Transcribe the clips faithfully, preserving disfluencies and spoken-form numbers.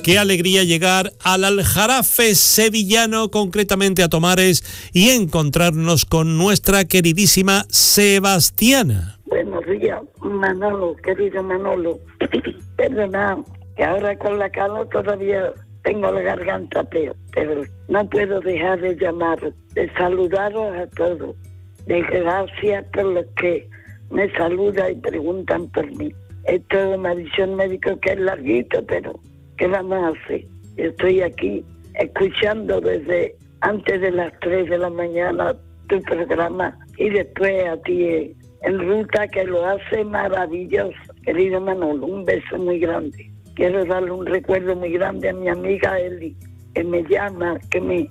Qué alegría llegar al Aljarafe sevillano, concretamente a Tomares, y encontrarnos con nuestra queridísima Sebastiana. Buenos días, Manolo, querido Manolo. Perdona, que ahora con la calor todavía tengo la garganta peor, pero no puedo dejar de llamaros, de saludaros a todos, de gracias por los que me saludan y preguntan por mí. Esto me ha dicho el médico que es larguito, pero ¿qué vamos a hacer? Estoy aquí escuchando desde antes de las tres de la mañana tu programa y después a ti en ruta, que lo hace maravilloso. Querido Manolo, un beso muy grande. Quiero darle un recuerdo muy grande a mi amiga Eli, que me llama, que me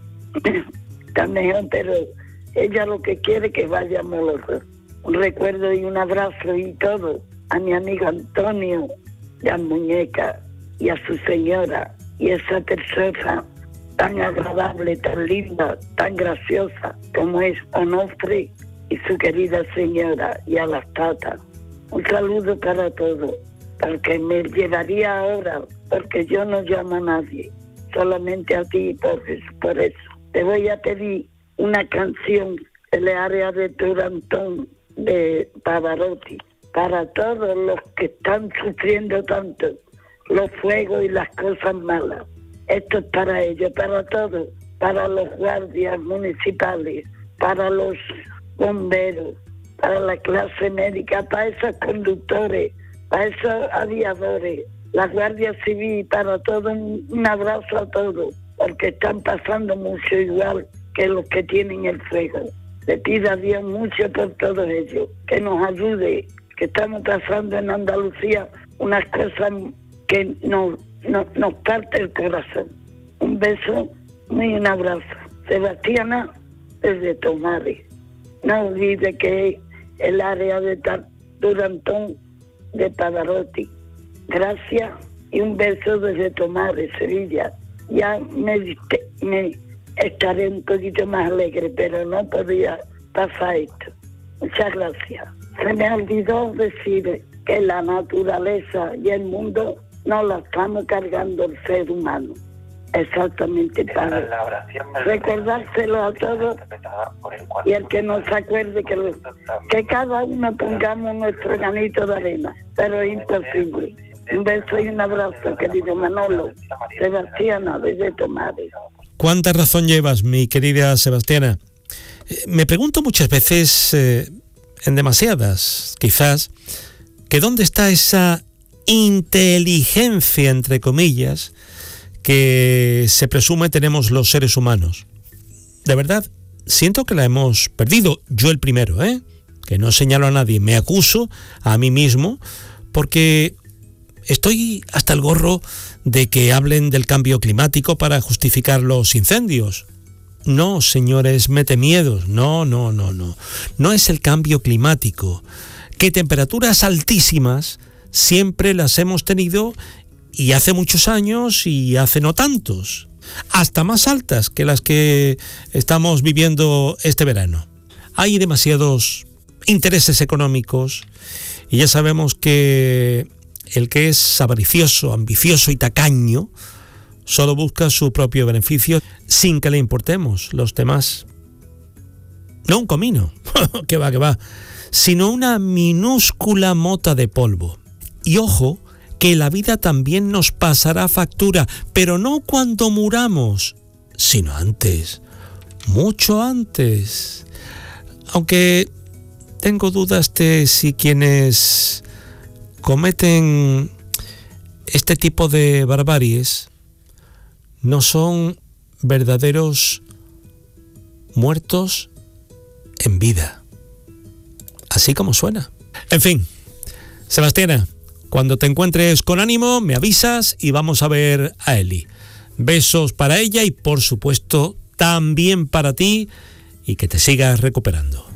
está mejor, pero ella lo que quiere es que vayamos los dos. Un recuerdo y un abrazo y todo a mi amigo Antonio, la muñeca, y a su señora, y esa persona tan agradable, tan linda, tan graciosa como es Onofre y su querida señora, y a las tatas. Un saludo para todos, porque me llevaría ahora, porque yo no llamo a nadie, solamente a ti, por eso, por eso. Te voy a pedir una canción del área de Turantón, de Pavarotti, para todos los que están sufriendo tanto los fuegos y las cosas malas. Esto es para ellos, para todos, para los guardias municipales, para los bomberos, para la clase médica, para esos conductores, para esos aviadores, la Guardia Civil, para todos, un abrazo a todos, porque están pasando mucho igual que los que tienen el fuego. Le pido a Dios mucho por todos ellos, que nos ayude, que estamos pasando en Andalucía unas cosas que nos, nos, nos parte el corazón. Un beso y un abrazo. Sebastiana, desde Tomares. No olvide que es el área de Turantón de Pavarotti. Gracias y un beso desde Tomares, Sevilla. Ya me, me estaré un poquito más alegre, pero no podía pasar esto. Muchas gracias. Se me olvidó decir que la naturaleza y el mundo no la estamos cargando el ser humano. Exactamente, para recordárselo a todos, y el que no se acuerde que, lo, que cada uno pongamos nuestro granito de arena, pero es imposible. Un beso y un abrazo, querido Manolo. Sebastiana, desde Tomares. ¿Cuánta razón llevas, mi querida Sebastiana? Eh, me pregunto muchas veces, eh, en demasiadas, quizás, que dónde está esa inteligencia, entre comillas, que se presume tenemos los seres humanos. De verdad, siento que la hemos perdido. Yo el primero, ¿eh? Que no señalo a nadie, me acuso a mí mismo, porque estoy hasta el gorro de que hablen del cambio climático para justificar los incendios. No, señores, mete miedos. No, no, no, no. No es el cambio climático. Que temperaturas altísimas siempre las hemos tenido, y hace muchos años y hace no tantos, hasta más altas que las que estamos viviendo este verano. Hay demasiados intereses económicos y ya sabemos que el que es avaricioso, ambicioso y tacaño solo busca su propio beneficio sin que le importemos los demás. No un comino, que va, que va, sino una minúscula mota de polvo. Y ojo, que la vida también nos pasará factura, pero no cuando muramos, sino antes, mucho antes. Aunque tengo dudas de si quienes cometen este tipo de barbaries no son verdaderos muertos en vida. Así como suena. En fin, Sebastiana, cuando te encuentres con ánimo, me avisas y vamos a ver a Eli. Besos para ella y, por supuesto, también para ti, y que te sigas recuperando.